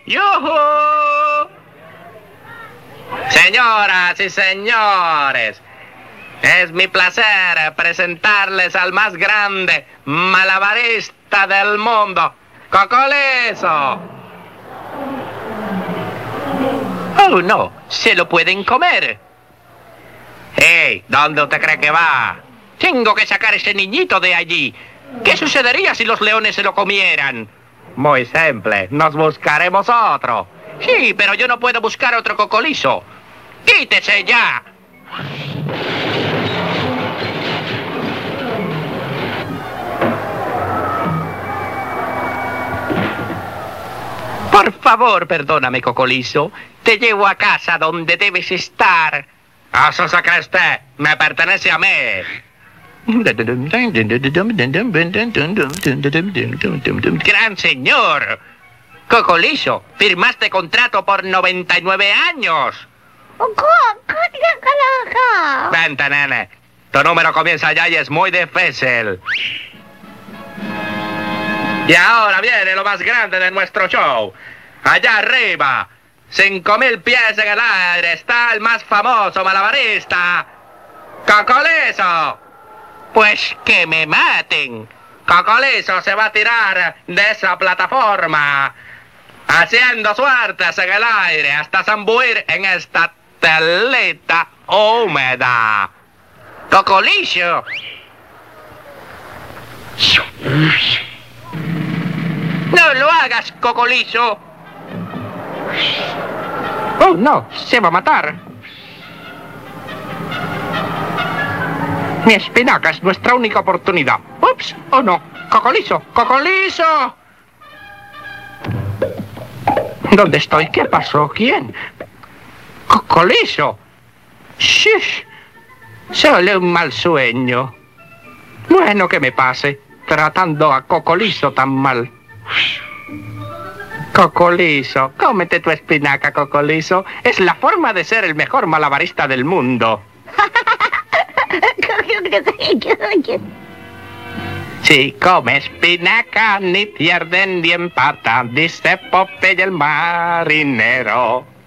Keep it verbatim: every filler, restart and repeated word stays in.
¡Yujú! Señoras y señores, es mi placer presentarles al más grande malabarista del mundo, Cocolizo. Oh, no, se lo pueden comer. ¡Hey! ¿Dónde usted cree que va? Tengo que sacar ese niñito de allí. ¿Qué sucedería si los leones se lo comieran? Muy simple, nos buscaremos otro. Sí, pero yo no puedo buscar otro Cocolizo. ¡Quítese ya! Por favor, perdóname, Cocolizo. Te llevo a casa donde debes estar. ¿Eso se cree usted? Me pertenece a mí. Gran señor. Cocolizo, firmaste contrato por noventa y nueve años. Vente, nene. Tu número comienza ya y es muy difícil. Y ahora viene lo más grande de nuestro show. Allá arriba, cinco mil pies en el aire, está el más famoso malabarista, Cocolizo. Pues que me maten. Cocolizo se va a tirar de esa plataforma, haciendo suertes en el aire hasta zambuir en esta telita húmeda. Cocolizo. ¡No lo hagas, Cocolizo! ¡Oh, no! ¡Se va a matar! Mi espinaca es nuestra única oportunidad. ¡Ups! ¡Oh, no! ¡Cocolizo! ¡Cocolizo! ¿Dónde estoy? ¿Qué pasó? ¿Quién? ¡Cocolizo! ¡Shush! Solo un mal sueño. Bueno, que me pase, tratando a Cocolizo tan mal. Cocolizo, cómete tu espinaca, Cocolizo. Es la forma de ser el mejor malabarista del mundo. Si come espinaca, ni pierden ni empatan, dice Popeye el marinero.